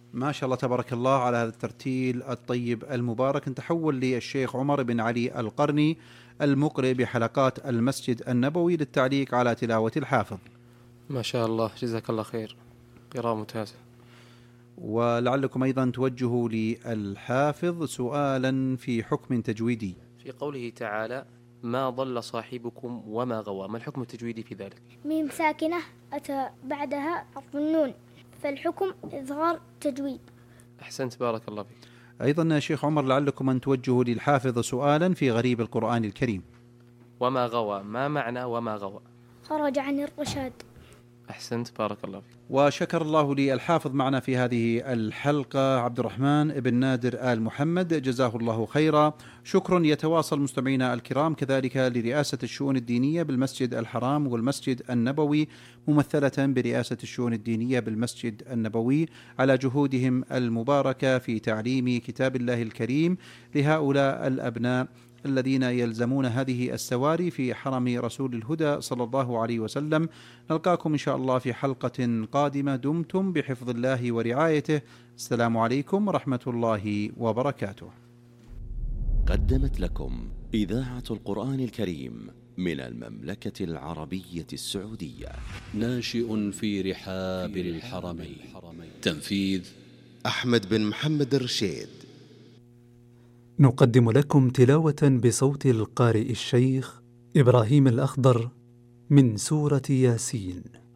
ما شاء الله تبارك الله على هذا الترتيل الطيب المبارك. نتحول للشيخ عمر بن علي القرني المقرئ بحلقات المسجد النبوي للتعليق على تلاوة الحافظ. ما شاء الله، جزاك الله خير، قراءة ممتازة. ولعلكم أيضا توجهوا للحافظ سؤالا في حكم تجويدي. في قوله تعالى ما ضل صاحبكم وما غوى، ما الحكم التجويدي في ذلك؟ ميم ساكنة أتى بعدها حرف النون، فالحكم إظهار تجويد. أحسنت، بارك الله فيك. أيضا شيخ عمر لعلكم أن توجهوا للحافظ سؤالا في غريب القرآن الكريم. وما غوى، ما معنى وما غوى؟ خرج عن الرشاد. أحسنت، بارك الله فيك. وشكر الله لي الحافظ معنا في هذه الحلقة عبد الرحمن بن نادر آل محمد، جزاه الله خيرا. شكر يتواصل مستمعينا الكرام كذلك لرئاسة الشؤون الدينية بالمسجد الحرام والمسجد النبوي، ممثلة برئاسة الشؤون الدينية بالمسجد النبوي، على جهودهم المباركة في تعليم كتاب الله الكريم لهؤلاء الأبناء الذين يلزمون هذه السواري في حرم رسول الهدى صلى الله عليه وسلم. نلقاكم إن شاء الله في حلقة قادمة، دمتم بحفظ الله ورعايته. السلام عليكم ورحمة الله وبركاته. قدمت لكم إذاعة القرآن الكريم من المملكة العربية السعودية. ناشئ في رحاب الحرمين. تنفيذ أحمد بن محمد الرشيد. نقدم لكم تلاوة بصوت القارئ الشيخ إبراهيم الأخضر من سورة ياسين.